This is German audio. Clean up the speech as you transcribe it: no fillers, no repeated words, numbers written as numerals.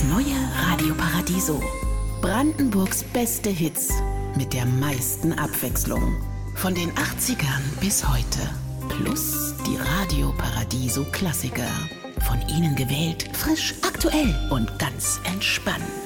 Das neue Radio Paradiso. Brandenburgs beste Hits mit der meisten Abwechslung. Von den 80ern bis heute. Plus die Radio Paradiso Klassiker. Von Ihnen gewählt, frisch, aktuell und ganz entspannt.